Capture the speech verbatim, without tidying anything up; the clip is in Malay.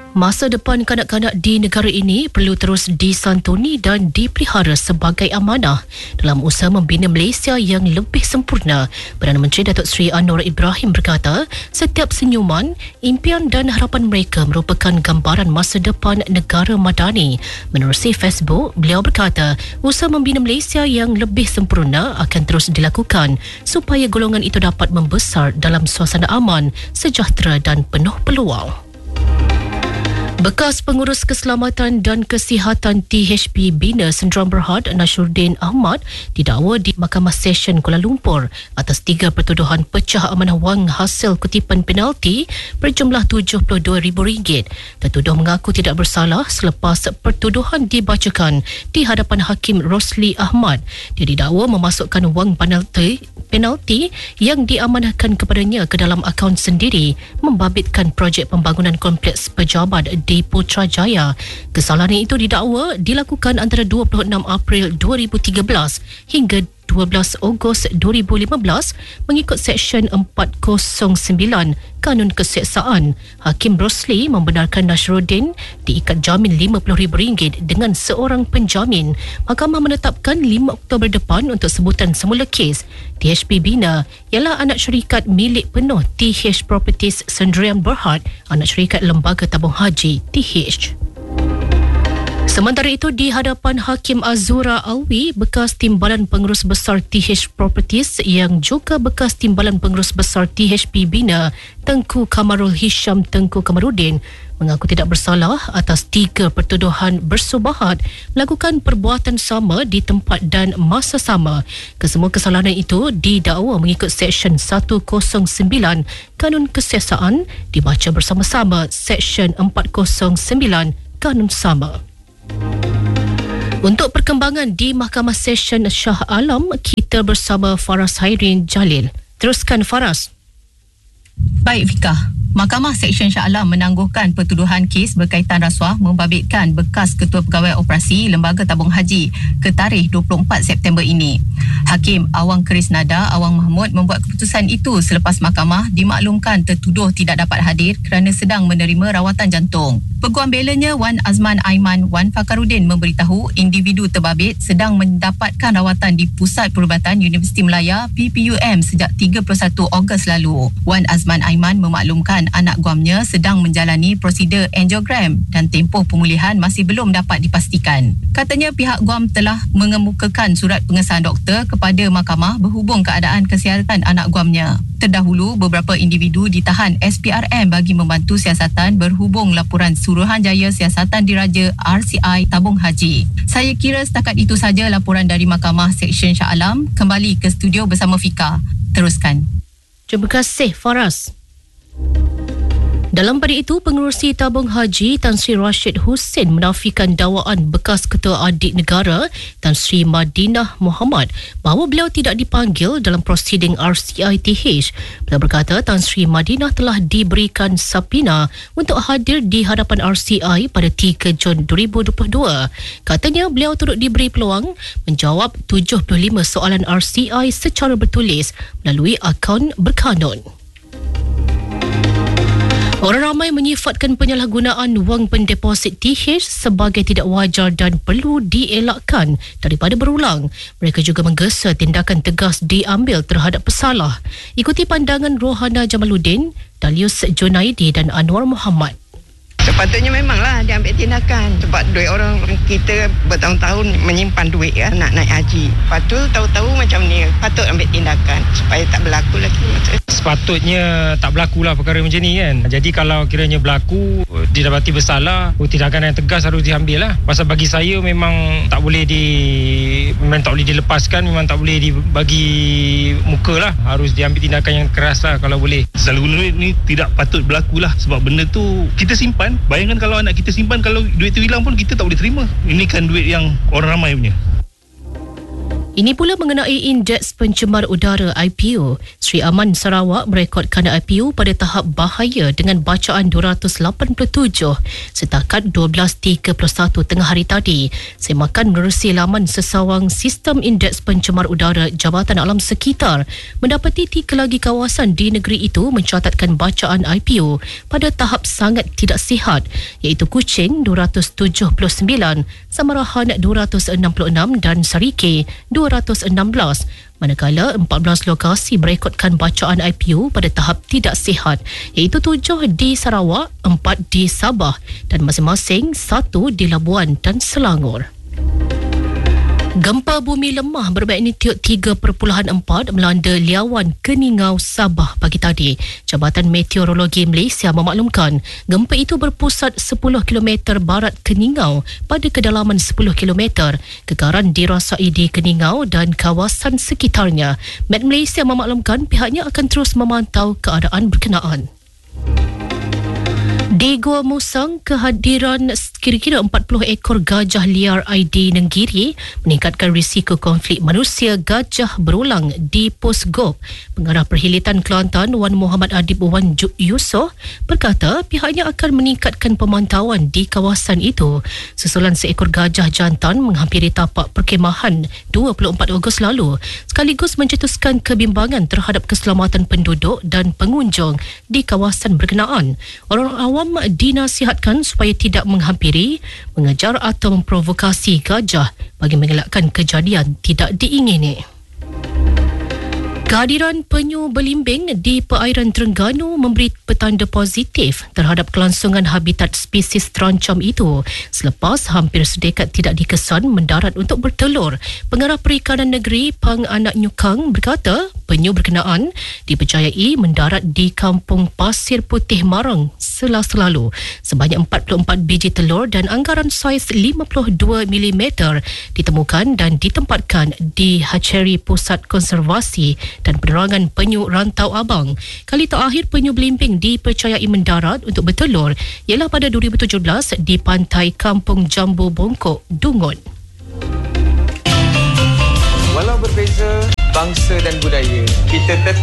Masa depan kanak-kanak di negara ini perlu terus disantuni dan dipelihara sebagai amanah dalam usaha membina Malaysia yang lebih sempurna. Perdana Menteri Datuk Seri Anwar Ibrahim berkata, setiap senyuman, impian dan harapan mereka merupakan gambaran masa depan negara madani. Menerusi Facebook, beliau berkata, usaha membina Malaysia yang lebih sempurna akan terus dilakukan supaya golongan itu dapat membesar dalam suasana aman, sejahtera dan penuh peluang. Bekas Pengurus Keselamatan dan Kesihatan T H P Bina Sdn Bhd Nasruddin Ahmad didakwa di Mahkamah Session Kuala Lumpur atas tiga pertuduhan pecah amanah wang hasil kutipan penalti berjumlah tujuh puluh dua ribu ringgit. Tertuduh mengaku tidak bersalah selepas pertuduhan dibacakan di hadapan Hakim Rosli Ahmad. Dia didakwa memasukkan wang penalti penalti yang diamanahkan kepadanya ke dalam akaun sendiri, membabitkan projek pembangunan kompleks pejabat di Putrajaya. Kesalahan itu didakwa dilakukan antara dua puluh enam April dua ribu tiga belas hingga dua belas Ogos dua ribu lima belas mengikut Seksyen empat kosong sembilan Kanun Keseksaan. Hakim Rosli membenarkan Nasruddin diikat jamin lima puluh ribu ringgit dengan seorang penjamin. Mahkamah menetapkan lima Oktober depan untuk sebutan semula kes. T H P Bina ialah anak syarikat milik penuh T H Properties Sdn Bhd, anak syarikat Lembaga Tabung Haji T H. Sementara itu, di hadapan Hakim Azura Alwi, bekas Timbalan Pengurus Besar T H Properties yang juga bekas Timbalan Pengurus Besar T H P Bina, Tengku Kamarul Hisham Tengku Kamaruddin, mengaku tidak bersalah atas tiga pertuduhan bersubahat melakukan perbuatan sama di tempat dan masa sama. Kesemua kesalahan itu didakwa mengikut Seksyen seratus sembilan Kanun Keseksaan, dibaca bersama-sama Seksyen empat kosong sembilan Kanun sama. Untuk perkembangan di Mahkamah Session Shah Alam, kita bersama Faras Hairin Jalil. Teruskan, Faras. Baik, Fika. Mahkamah Seksyen Shah Alam menangguhkan pertuduhan kes berkaitan rasuah membabitkan bekas Ketua Pegawai Operasi Lembaga Tabung Haji ke tarikh dua puluh empat September ini. Hakim Awang Kerisnada Awang Mahmud membuat keputusan itu selepas mahkamah dimaklumkan tertuduh tidak dapat hadir kerana sedang menerima rawatan jantung. Peguam belanya Wan Azman Aiman Wan Fakaruddin memberitahu individu terbabit sedang mendapatkan rawatan di Pusat Perubatan Universiti Melaya P P U M sejak tiga puluh satu Ogos lalu. Wan Azman Aiman memaklumkan anak guamnya sedang menjalani prosedur angiogram dan tempoh pemulihan masih belum dapat dipastikan. Katanya pihak guam telah mengemukakan surat pengesahan doktor kepada mahkamah berhubung keadaan kesihatan anak guamnya. Terdahulu, beberapa individu ditahan S P R M bagi membantu siasatan berhubung laporan Suruhanjaya Siasatan Diraja R C I Tabung Haji. Saya kira setakat itu saja laporan dari Mahkamah Seksyen Shah Alam. Kembali ke studio bersama Fika. Teruskan. Terima kasih, Faras. Dalam pada itu, Pengerusi Tabung Haji Tan Sri Rashid Hussein menafikan dakwaan bekas Ketua Adik Negara Tan Sri Madinah Muhammad bahawa beliau tidak dipanggil dalam prosiding R C I T H. Beliau berkata Tan Sri Madinah telah diberikan sapina untuk hadir di hadapan R C I pada tiga Jun dua ribu dua puluh dua. Katanya beliau turut diberi peluang menjawab tujuh puluh lima soalan R C I secara bertulis melalui akaun berkanun. Orang ramai menyifatkan penyalahgunaan wang pendeposit T H sebagai tidak wajar dan perlu dielakkan daripada berulang. Mereka juga menggesa tindakan tegas diambil terhadap pesalah. Ikuti pandangan Rohana Jamaluddin, Dalius Junaidi dan Anwar Muhammad. Sepatutnya memanglah dia ambil tindakan sebab duit orang kita bertahun-tahun menyimpan duit kan, nak naik haji. Lepas tu tahu-tahu macam ni, patut ambil tindakan supaya tak berlaku lagi. Sepatutnya tak berlakulah perkara macam ni kan. Jadi kalau kiranya berlaku, didapati bersalah, tindakan yang tegas harus diambil lah. Pasal bagi saya memang tak boleh di memang tak boleh dilepaskan, memang tak boleh dibagi muka lah. Harus diambil tindakan yang keras lah kalau boleh. Selalu duit ni tidak patut berlaku lah sebab benda tu kita simpan. Bayangkan kalau anak kita simpan, kalau duit tu hilang pun kita tak boleh terima. Ini kan duit yang orang ramai punya. Ini pula mengenai Indeks Pencemar Udara I P U. Sri Aman Sarawak merekodkan I P U pada tahap bahaya dengan bacaan dua ratus lapan puluh tujuh setakat dua belas tiga puluh satu tengah hari tadi. Semakan menerusi laman sesawang Sistem Indeks Pencemar Udara Jabatan Alam Sekitar mendapati tiga lagi kawasan di negeri itu mencatatkan bacaan I P U pada tahap sangat tidak sihat, iaitu Kuching dua ratus tujuh puluh sembilan, Samarahan dua ratus enam puluh enam dan Sarike dua ratus enam belas, manakala empat belas lokasi merekodkan bacaan I P U pada tahap tidak sihat, iaitu tujuh di Sarawak, empat di Sabah dan masing-masing satu di Labuan dan Selangor. Gempa bumi lemah bermagnitudo tiga perpuluhan empat melanda Liawan, Keningau, Sabah pagi tadi. Jabatan Meteorologi Malaysia memaklumkan gempa itu berpusat sepuluh kilometer barat Keningau pada kedalaman sepuluh kilometer. Getaran dirasai di Keningau dan kawasan sekitarnya. Met Malaysia memaklumkan pihaknya akan terus memantau keadaan berkenaan. Di Gua Musang, kehadiran kira-kira empat puluh ekor gajah liar I D Nenggiri meningkatkan risiko konflik manusia gajah berulang di Pos Gop. Pengarah Perhilitan Kelantan Wan Muhammad Adib Wan Yusof berkata pihaknya akan meningkatkan pemantauan di kawasan itu susulan seekor gajah jantan menghampiri tapak perkemahan dua puluh empat Ogos lalu, sekaligus mencetuskan kebimbangan terhadap keselamatan penduduk dan pengunjung di kawasan berkenaan. Orang awam dinasihatkan supaya tidak menghampiri, mengejar atau memprovokasi gajah bagi mengelakkan kejadian tidak diingini. Kehadiran penyu belimbing di perairan Terengganu memberi petanda positif terhadap kelangsungan habitat spesies terancam itu selepas hampir sedekat tidak dikesan mendarat untuk bertelur. Pengarah Perikanan Negeri Pang Anak Nyukang berkata penyu berkenaan dipercayai mendarat di Kampung Pasir Putih Marang Selasa lalu. Sebanyak empat puluh empat biji telur dan anggaran saiz lima puluh dua milimeter ditemukan dan ditempatkan di Hatchery Pusat Konservasi dan Penerangan Penyu Rantau Abang. Kali terakhir penyu belimbing dipercayai mendarat untuk bertelur ialah pada dua ribu tujuh belas di pantai Kampung Jambu Bongkok, Dungun. Walau berbeza bangsa dan budaya, kita tetap